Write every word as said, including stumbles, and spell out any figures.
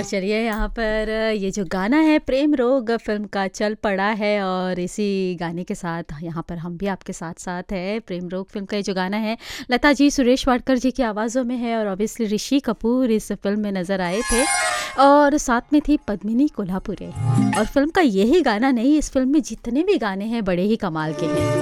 चलिए यहाँ पर ये जो गाना है प्रेम रोग फ़िल्म का चल पड़ा है और इसी गाने के साथ यहाँ पर हम भी आपके साथ साथ है। प्रेम रोग फ़िल्म का ये जो गाना है लता जी, सुरेश वाडकर जी की आवाज़ों में है और ऑब्वियसली ऋषि कपूर इस फ़िल्म में नज़र आए थे और साथ में थी पद्मिनी कोल्हापुरे। और फ़िल्म का यही गाना नहीं, इस फ़िल्म में जितने भी गाने हैं बड़े ही कमाल के हैं।